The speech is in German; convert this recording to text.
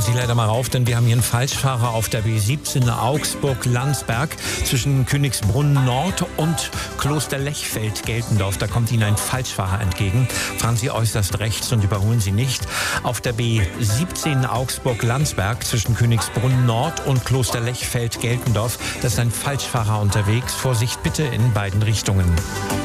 muss ich leider mal rauf, denn wir haben hier einen Falschfahrer auf der B17 Augsburg-Landsberg zwischen Königsbrunn Nord und Kloster Lechfeld-Geltendorf. Da kommt Ihnen ein Falschfahrer entgegen. Fahren Sie äußerst rechts und überholen Sie nicht. Auf der B17 Augsburg-Landsberg zwischen Königsbrunn Nord und Kloster Lechfeld-Geltendorf, da ist ein Falschfahrer unterwegs. Vorsicht bitte in beiden Richtungen.